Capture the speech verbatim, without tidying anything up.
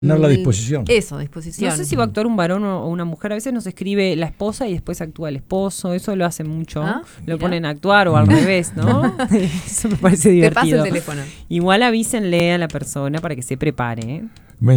Tener la disposición. Eso, disposición. No sé si va a actuar un varón o una mujer. A veces nos escribe la esposa y después actúa el esposo. Eso lo hacen mucho. Ah, lo mirá. ponen a actuar o al revés, ¿no? Eso me parece Te paso divertido. el teléfono. Igual avísenle a la persona para que se prepare, ¿eh?